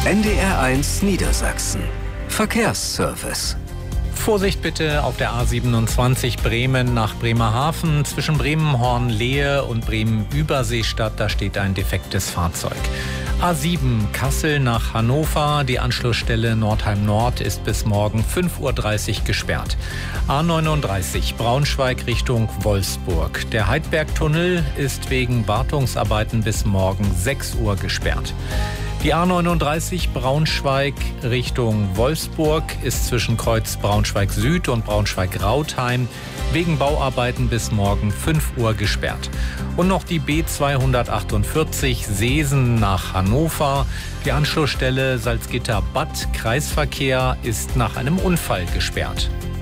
NDR1 Niedersachsen. Verkehrsservice. Vorsicht bitte auf der A27 Bremen nach Bremerhaven. Zwischen Bremen-Hornlehe und Bremen-Überseestadt, da steht ein defektes Fahrzeug. A7 Kassel nach Hannover. Die Anschlussstelle Nordheim Nord ist bis morgen 5:30 Uhr gesperrt. A39 Braunschweig Richtung Wolfsburg. Der Heidbergtunnel ist wegen Wartungsarbeiten bis morgen 6 Uhr gesperrt. Die A39 Braunschweig Richtung Wolfsburg ist zwischen Kreuz Braunschweig Süd und Braunschweig-Rautheim wegen Bauarbeiten bis morgen 5 Uhr gesperrt. Und noch die B248 Seesen nach Hannover. Die Anschlussstelle Salzgitter-Bad Kreisverkehr ist nach einem Unfall gesperrt.